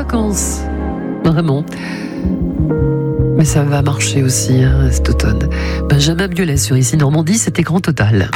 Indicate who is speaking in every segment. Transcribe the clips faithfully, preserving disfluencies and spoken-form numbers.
Speaker 1: vacances. Vraiment. Mais ça va marcher aussi hein, cet automne. Benjamin Biolay sur Ici Normandie, c'était Grand Total.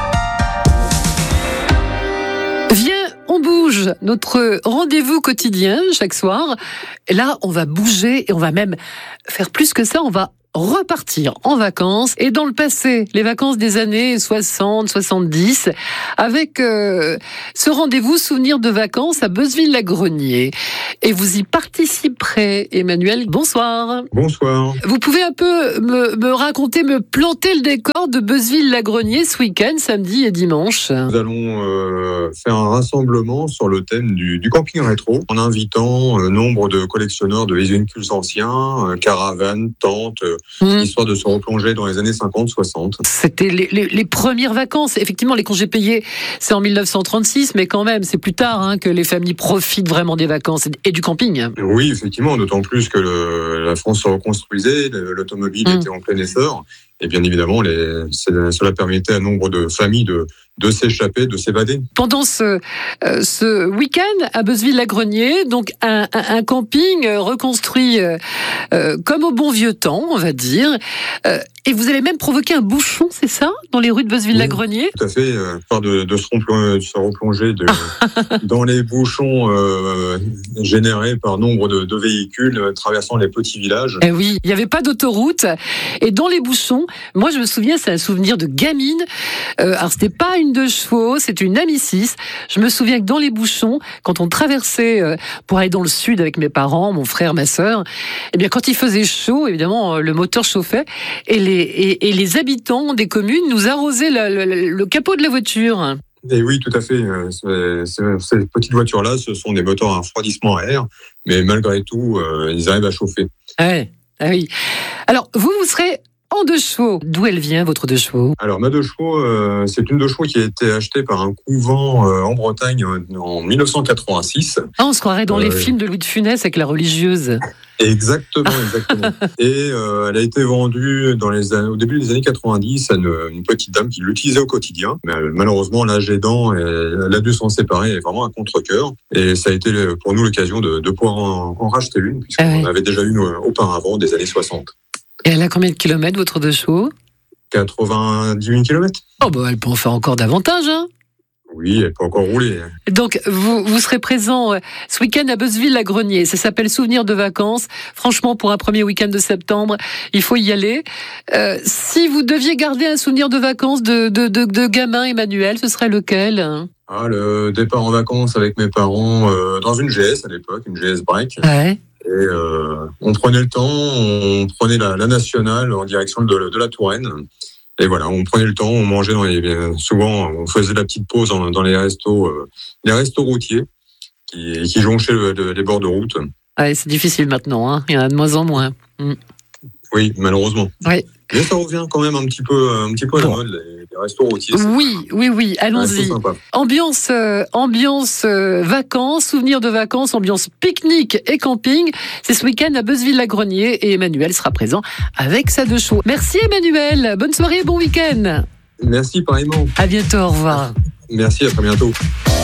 Speaker 1: Viens, on bouge. Notre rendez-vous quotidien chaque soir. Et là, on va bouger et on va même faire plus que ça. On va repartir en vacances et dans le passé, les vacances des années soixante, soixante-dix, avec euh, ce rendez-vous souvenir de vacances à Beuzeville-la-Grenier. Et vous y participerez, Emmanuel. Bonsoir.
Speaker 2: Bonsoir.
Speaker 1: Vous pouvez un peu me, me raconter, me planter le décor de Beuzeville-la-Grenier ce week-end, samedi et dimanche.
Speaker 2: Nous allons euh, faire un rassemblement sur le thème du, du camping rétro, en invitant euh, nombre de collectionneurs de véhicules anciens, euh, caravanes, tentes, euh, Mmh. histoire de se replonger dans les années cinquante soixante.
Speaker 1: C'était les, les, les premières vacances. Effectivement, les congés payés, c'est en mille neuf cent trente-six, mais quand même, c'est plus tard hein, que les familles profitent vraiment des vacances et du camping.
Speaker 2: Oui, effectivement, d'autant plus que le, la France se reconstruisait, l'automobile mmh. était en plein essor. Et bien évidemment, les, cela permettait à nombre de familles de, de s'échapper, de s'évader.
Speaker 1: Pendant ce, euh, ce week-end à Beuzeville-la-Grenier, donc un, un, un camping reconstruit euh, euh, comme au bon vieux temps, on va dire. Euh, et vous allez même provoquer un bouchon, c'est ça, dans les rues de Beuzeville-la-Grenier ?
Speaker 2: Oui, tout à fait. Euh, de, de, se replonger, de se replonger de, dans les bouchons euh, générés par nombre de, de véhicules euh, traversant les petits villages.
Speaker 1: Eh oui, il n'y avait pas d'autoroute. Et dans les bouchons, moi je me souviens, c'est un souvenir de gamine. Euh, alors c'était pas une deux chevaux, c'était une Ami six. Je me souviens que dans les bouchons, quand on traversait euh, pour aller dans le sud avec mes parents, mon frère, ma sœur, eh bien quand il faisait chaud, évidemment le moteur chauffait et les et, et les habitants des communes nous arrosaient le, le, le capot de la voiture.
Speaker 2: Et oui, tout à fait. Ces, ces, ces petites voitures-là, ce sont des moteurs à refroidissement à air, mais malgré tout, euh, ils arrivent à chauffer.
Speaker 1: Ah, ouais. Ah oui. Alors vous, vous serez en deux chevaux. D'où elle vient, votre deux chevaux ?
Speaker 2: Alors, ma deux chevaux, euh, c'est une deux chevaux qui a été achetée par un couvent euh, en Bretagne euh, en mille neuf cent quatre-vingt-six.
Speaker 1: Ah, on se croirait dans euh, les films de Louis de Funès avec la religieuse.
Speaker 2: Exactement, exactement. Et euh, elle a été vendue dans les, au début des années quatre-vingt-dix à une, une petite dame qui l'utilisait au quotidien. Mais malheureusement, l'âge aidant, elle a dû s'en séparer, elle est vraiment un contre-cœur. Et ça a été pour nous l'occasion de, de pouvoir en, en racheter une, puisqu'on ah ouais. en avait déjà une auparavant, des années soixante.
Speaker 1: Et elle a combien de kilomètres, votre deux chevaux ?
Speaker 2: quatre-vingt-dix mille kilomètres.
Speaker 1: Oh, bah, elle peut en faire encore davantage, hein ?
Speaker 2: Oui, elle peut encore rouler.
Speaker 1: Donc, vous, vous serez présent ce week-end à Beuzeville-la-Grenier. Ça s'appelle Souvenirs de vacances. Franchement, pour un premier week-end de septembre, il faut y aller. Euh, si vous deviez garder un souvenir de vacances de, de, de, de gamin, Emmanuel, ce serait lequel ?
Speaker 2: Ah, le départ en vacances avec mes parents euh, dans une G S à l'époque, une G S break.
Speaker 1: Ouais.
Speaker 2: Et euh, on prenait le temps, on prenait la, la nationale en direction de, de la Touraine. Et voilà, on prenait le temps, on mangeait dans les, souvent, on faisait la petite pause dans, dans les restos, euh, les restos routiers qui, qui jonchaient le, le, les bords de route.
Speaker 1: Ouais, c'est difficile maintenant, hein. Il y en a de moins en moins. Mm.
Speaker 2: Oui, malheureusement.
Speaker 1: Oui.
Speaker 2: Mais ça revient quand même un petit peu, un petit peu à la mode, les, les restos routiers.
Speaker 1: Oui, oui, oui, allons-y. Ambiance, euh, ambiance euh, vacances, souvenirs de vacances, ambiance pique-nique et camping. C'est ce week-end à Beuzeville-la-Grenier et Emmanuel sera présent avec sa deux chevaux. Merci Emmanuel, bonne soirée, bon week-end.
Speaker 2: Merci pareillement.
Speaker 1: À bientôt, au revoir.
Speaker 2: Merci, à très bientôt.